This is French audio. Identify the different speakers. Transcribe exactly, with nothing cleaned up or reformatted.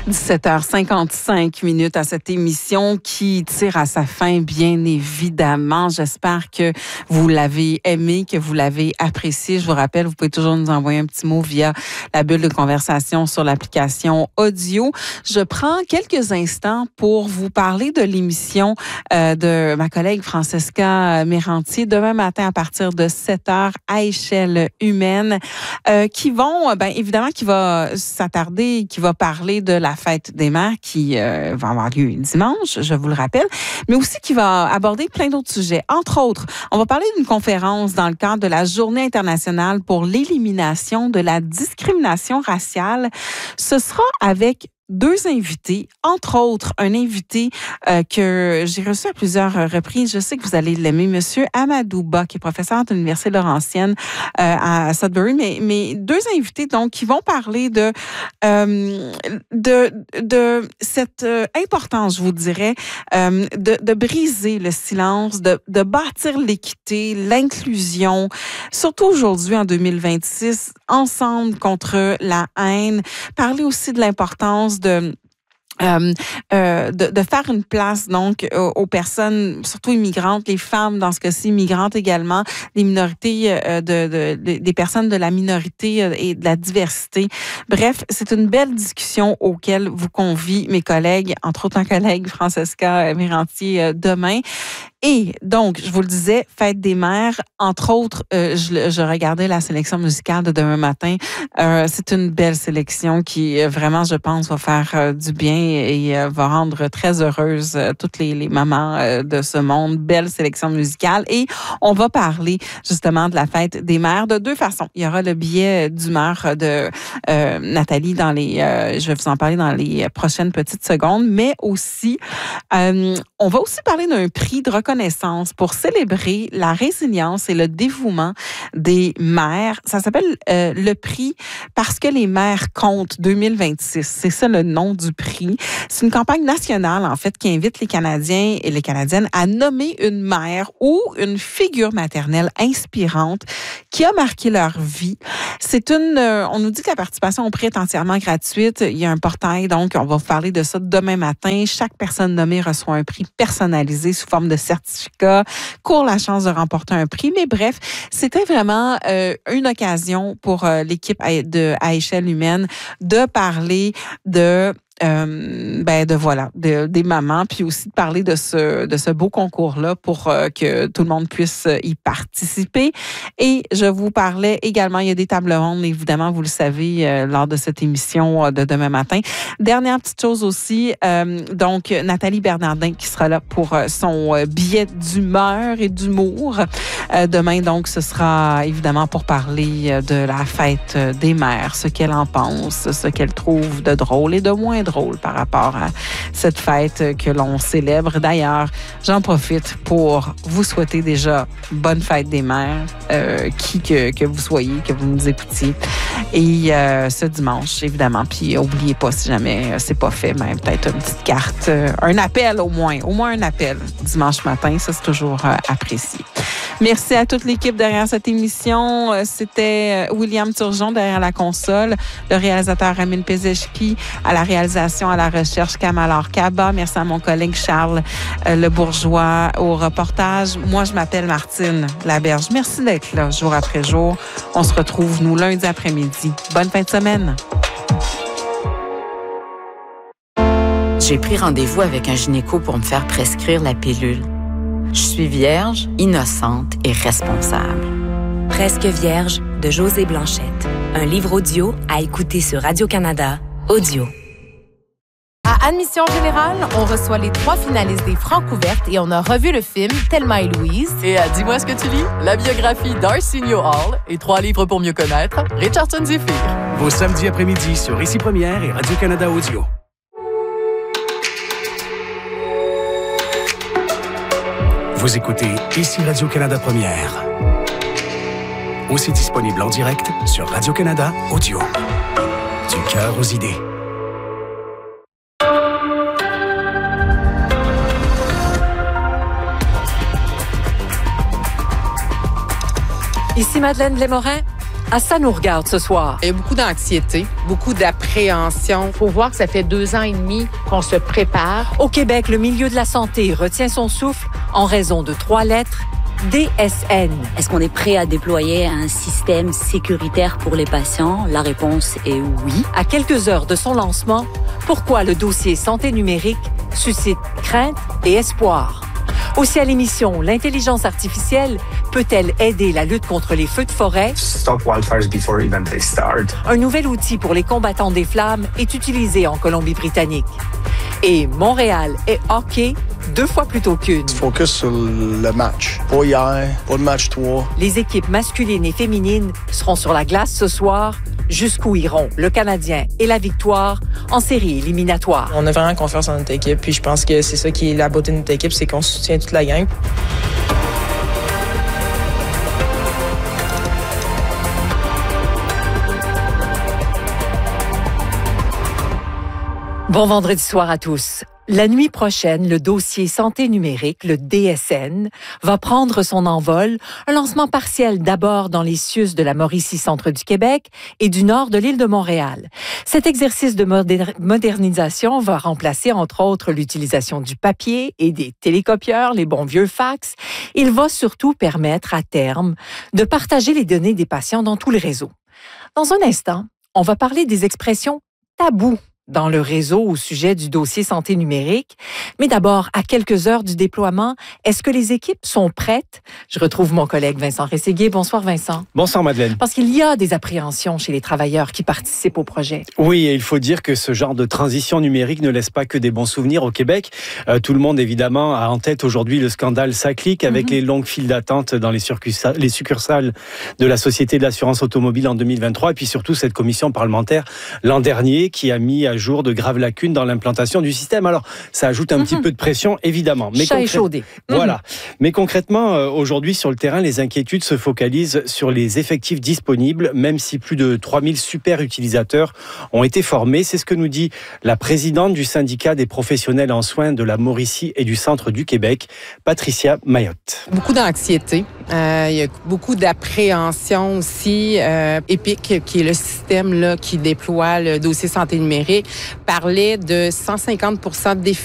Speaker 1: dix-sept heures cinquante-cinq minutes à cette émission qui tire à sa fin, bien évidemment. J'espère que vous l'avez aimé, que vous l'avez apprécié. Je vous rappelle, vous pouvez toujours nous envoyer un petit mot via la bulle de conversation sur l'application audio. Je prends quelques instants pour vous parler de l'émission euh, de ma collègue Francesca Mérantier demain matin à partir de sept heures à échelle humaine, euh, qui vont, ben évidemment, qui va s'attarder, qui va parler de la fête des mères qui euh, va avoir lieu dimanche, je vous le rappelle, mais aussi qui va aborder plein d'autres sujets. Entre autres, on va parler d'une conférence dans le cadre de la Journée internationale pour l'élimination de la discrimination raciale. Ce sera avec deux invités, entre autres un invité euh, que j'ai reçu à plusieurs reprises. Je sais que vous allez l'aimer, Monsieur Amadou Ba, qui est professeur de l'Université Laurentienne euh, à Sudbury, mais, mais deux invités donc qui vont parler de euh, de, de cette euh, importance, je vous dirais, euh, de, de briser le silence, de, de bâtir l'équité, l'inclusion, surtout aujourd'hui en deux mille vingt-six, ensemble contre la haine, parler aussi de l'importance de Euh, euh, de, de faire une place donc aux, aux personnes, surtout immigrantes, les femmes dans ce cas-ci, immigrantes également, les minorités, euh, de, de, de, des personnes de la minorité et de la diversité. Bref, c'est une belle discussion auquel vous convie mes collègues, entre autres un collègue Francesca Mérantier demain. Et donc, je vous le disais, Fête des mères, entre autres, euh, je, je regardais la sélection musicale de demain matin. Euh, c'est une belle sélection qui, vraiment, je pense, va faire euh, du bien et euh, va rendre très heureuse euh, toutes les, les mamans euh, de ce monde. Belle sélection musicale. Et on va parler justement de la Fête des mères de deux façons. Il y aura le billet d'humeur de euh, Nathalie dans les... Euh, je vais vous en parler dans les prochaines petites secondes, mais aussi, euh, on va aussi parler d'un prix de reconnaissance pour célébrer la résilience et le dévouement des mères. Ça s'appelle euh, le prix Parce que les mères comptent deux mille vingt-six. C'est ça le nom du prix. C'est une campagne nationale, en fait, qui invite les Canadiens et les Canadiennes à nommer une mère ou une figure maternelle inspirante qui a marqué leur vie. C'est une... Euh, on nous dit que la participation au prix est entièrement gratuite. Il y a un portail, donc on va vous parler de ça demain matin. Chaque personne nommée reçoit un prix personnalisé sous forme de certificat, court la chance de remporter un prix. Mais bref, c'était vraiment euh, une occasion pour euh, l'équipe à, de, à échelle humaine de parler de Euh, ben de voilà de, des mamans, puis aussi de parler de ce de ce beau concours là pour euh, que tout le monde puisse y participer. Et je vous parlais également, il y a des tables rondes, évidemment, vous le savez, euh, lors de cette émission de demain matin. Dernière petite chose aussi, euh, donc Nathalie Bernardin qui sera là pour son billet d'humeur et d'humour. Euh, demain, donc, ce sera évidemment pour parler de la fête des mères, ce qu'elle en pense, ce qu'elle trouve de drôle et de moins drôle par rapport à cette fête que l'on célèbre. D'ailleurs, j'en profite pour vous souhaiter déjà bonne fête des mères, euh, qui que, que vous soyez, que vous nous écoutiez. Et euh, ce dimanche, évidemment, puis n'oubliez pas, si jamais c'est pas fait, même peut-être une petite carte, euh, un appel au moins, au moins un appel dimanche matin, ça c'est toujours euh, apprécié. Merci à toute l'équipe derrière cette émission. C'était William Turgeon derrière la console, le réalisateur Ramin Pezeshki, à la réalisation, à la recherche Kamal Arkaba. Merci à mon collègue Charles euh, Le Bourgeois au reportage. Moi, je m'appelle Martine Laberge. Merci d'être là jour après jour. On se retrouve, nous, lundi après-midi. Bonne fin de semaine.
Speaker 2: J'ai pris rendez-vous avec un gynéco pour me faire prescrire la pilule. Je suis vierge, innocente et responsable.
Speaker 3: Presque vierge de Josée Blanchette. Un livre audio à écouter sur Radio-Canada Audio.
Speaker 4: À Admission Générale, on reçoit les trois finalistes des Francouvertes et on a revu le film Thelma et Louise.
Speaker 5: Et à Dis-moi ce que tu lis, la biographie d'Arsenio Hall et trois livres pour mieux connaître, Richardson Zephyr.
Speaker 6: Vos samedis après-midi sur Ici Première et Radio-Canada Audio. Vous écoutez Ici Radio-Canada Première. Aussi disponible en direct sur Radio-Canada Audio. Du cœur aux idées.
Speaker 7: Ici Madeleine Desmorin. À ça nous regarde ce soir.
Speaker 8: Il y a beaucoup d'anxiété, beaucoup d'appréhension.
Speaker 9: Il faut voir que ça fait deux ans et demi qu'on se prépare.
Speaker 7: Au Québec, le milieu de la santé retient son souffle en raison de trois lettres, D S N.
Speaker 10: Est-ce qu'on est prêt à déployer un système sécuritaire pour les patients? La réponse est oui.
Speaker 7: À quelques heures de son lancement, pourquoi le dossier santé numérique suscite crainte et espoir? Aussi à l'émission, l'intelligence artificielle peut-elle aider la lutte contre les feux de forêt?
Speaker 11: Stop wildfires before even they start.
Speaker 7: Un nouvel outil pour les combattants des flammes est utilisé en Colombie-Britannique. Et Montréal est hockey deux fois plutôt qu'une.
Speaker 12: Focus sur le match. Pas hier, pas le match trois.
Speaker 7: Les équipes masculines et féminines seront sur la glace ce soir. Jusqu'où iront le Canadien et la victoire en série éliminatoire?
Speaker 13: On a vraiment confiance en notre équipe, puis je pense que c'est ça qui est la beauté de notre équipe, c'est qu'on soutient toute la gang.
Speaker 7: Bon vendredi soir à tous. La nuit prochaine, le dossier santé numérique, le D S N, va prendre son envol. Un lancement partiel d'abord dans les C I U S de la Mauricie-Centre du Québec et du nord de l'île de Montréal. Cet exercice de moder- modernisation va remplacer entre autres l'utilisation du papier et des télécopieurs, les bons vieux fax. Il va surtout permettre à terme de partager les données des patients dans tout le réseau. Dans un instant, on va parler des expressions tabous dans le réseau au sujet du dossier santé numérique. Mais d'abord, à quelques heures du déploiement, est-ce que les équipes sont prêtes? Je retrouve mon collègue Vincent Rességuier. Bonsoir Vincent.
Speaker 14: Bonsoir Madeleine.
Speaker 7: Parce qu'il y a des appréhensions chez les travailleurs qui participent au projet.
Speaker 14: Oui, et il faut dire que ce genre de transition numérique ne laisse pas que des bons souvenirs au Québec. Euh, tout le monde évidemment a en tête aujourd'hui le scandale SACLIC avec mm-hmm. les longues files d'attente dans les, succursa- les succursales de la Société de l'assurance automobile en deux mille vingt-trois et puis surtout cette commission parlementaire l'an dernier qui a mis à jour de graves lacunes dans l'implantation du système. Alors, ça ajoute un mmh. petit peu de pression, évidemment. Mais
Speaker 7: Chat échaudé.
Speaker 14: Voilà.
Speaker 7: Mmh.
Speaker 14: Mais concrètement, euh, aujourd'hui, sur le terrain, les inquiétudes se focalisent sur les effectifs disponibles, même si plus de trois mille super utilisateurs ont été formés. C'est ce que nous dit la présidente du syndicat des professionnels en soins de la Mauricie et du Centre du Québec, Patricia Mayotte.
Speaker 8: Beaucoup d'anxiété. Euh, il y a beaucoup d'appréhension aussi. Euh, EPIC, qui est le système là, qui déploie le dossier santé numérique, parlait de cent cinquante pour cent